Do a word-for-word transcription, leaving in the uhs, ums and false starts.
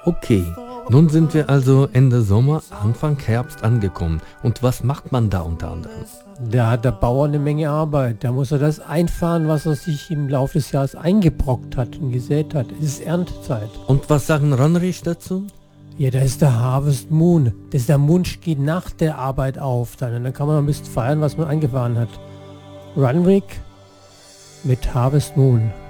Okay, nun sind wir also Ende Sommer, Anfang Herbst angekommen. Und was macht man da unter anderem? Da hat der Bauer eine Menge Arbeit. Da muss er das einfahren, was er sich im Laufe des Jahres eingebrockt hat und gesät hat. Es ist Erntezeit. Und was sagen Ronrich dazu? Ja, da ist der Harvest Moon. Das ist der Mond geht nach der Arbeit auf. Dann, und dann kann man noch ein bisschen feiern, was man eingefahren hat. Runrick mit Harvest Moon.